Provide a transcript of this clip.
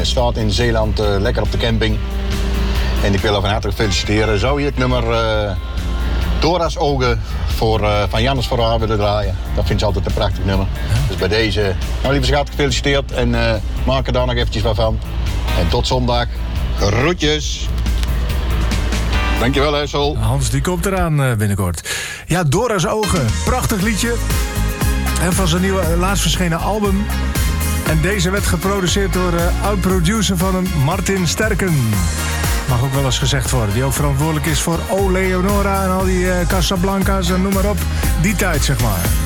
staat in Zeeland lekker op de camping. En ik wil haar van harte feliciteren. Zou je het nummer Dora's Ogen van Jannes voor haar willen draaien? Dat vind ze altijd een prachtig nummer. Dus bij deze, nou lieve schat, gefeliciteerd. En maak er daar nog eventjes wat van. En tot zondag. Groetjes. Dankjewel, hè, Sol. Hans, die komt eraan binnenkort. Ja, Dora's Ogen. Prachtig liedje. En van zijn nieuwe, laatst verschenen album. En deze werd geproduceerd door oud-producer van hem, Martin Sterken. Mag ook wel eens gezegd worden. Die ook verantwoordelijk is voor O Leonora en al die Casablanca's en noem maar op. Die tijd, zeg maar.